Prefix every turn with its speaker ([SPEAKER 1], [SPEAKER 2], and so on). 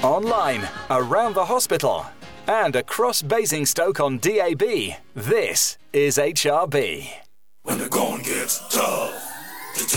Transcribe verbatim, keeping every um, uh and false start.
[SPEAKER 1] online, around the hospital, and across Basingstoke on D A B. This is H R B.
[SPEAKER 2] When the going gets tough.